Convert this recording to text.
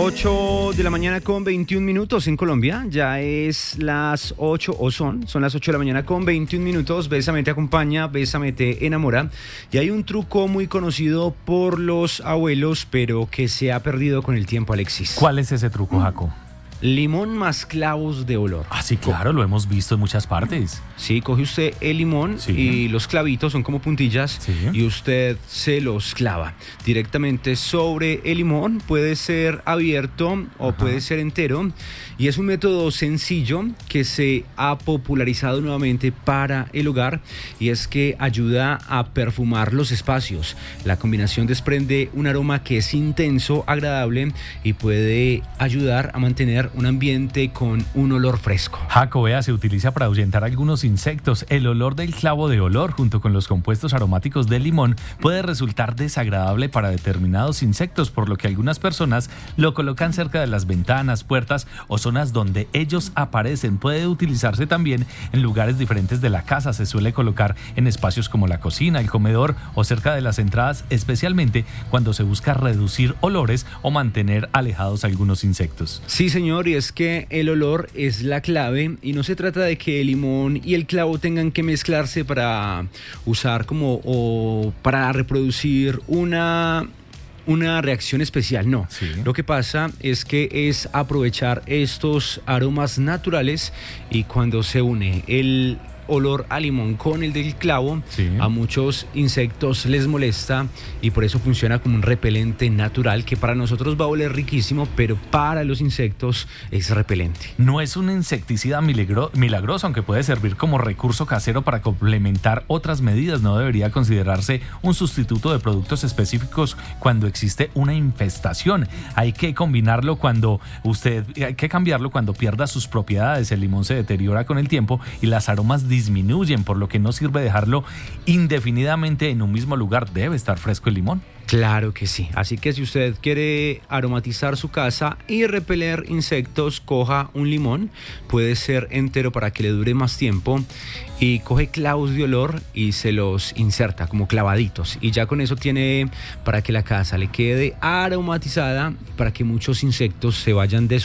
8 de la mañana con 21 minutos en Colombia. Ya es las 8, son las 8 de la mañana con 21 minutos. Bésame te acompaña, Bésame te enamora. Y hay un truco muy conocido por los abuelos, pero que se ha perdido con el tiempo, Alexis. ¿Cuál es ese truco, Jaco? Limón más clavos de olor. Ah, sí, claro, lo hemos visto en muchas partes. Sí, coge usted el limón y los clavitos son como puntillas y usted se los clava directamente sobre el limón. Puede ser abierto o puede ser entero y es un método sencillo que se ha popularizado nuevamente para el hogar y es que ayuda a perfumar los espacios. La combinación desprende un aroma que es intenso, agradable y puede ayudar a mantener un ambiente con un olor fresco. Jaco, vea, se utiliza para ahuyentar algunos insectos. El olor del clavo de olor junto con los compuestos aromáticos del limón puede resultar desagradable para determinados insectos, por lo que algunas personas lo colocan cerca de las ventanas, puertas o zonas donde ellos aparecen. Puede utilizarse también en lugares diferentes de la casa. Se suele colocar en espacios como la cocina, el comedor o cerca de las entradas, especialmente cuando se busca reducir olores o mantener alejados algunos insectos. Sí, señor, y es que el olor es la clave y no se trata de que el limón y el clavo tengan que mezclarse para usar o para reproducir una reacción especial, no. Lo que pasa es que es aprovechar estos aromas naturales y cuando se une el olor a limón con el del clavo, a muchos insectos les molesta y por eso funciona como un repelente natural que para nosotros va a oler riquísimo, pero para los insectos es repelente. No es un insecticida milagroso, aunque puede servir como recurso casero para complementar otras medidas. No debería considerarse un sustituto de productos específicos cuando existe una infestación. Hay que cambiarlo cuando pierda sus propiedades. El limón se deteriora con el tiempo y las aromas disminuyen, por lo que no sirve dejarlo indefinidamente en un mismo lugar. Debe estar fresco el limón. Claro que sí. Así que si usted quiere aromatizar su casa y repeler insectos, coja un limón. Puede ser entero para que le dure más tiempo. Y coge clavos de olor y se los inserta como clavaditos. Y ya con eso tiene para que la casa le quede aromatizada, para que muchos insectos se vayan de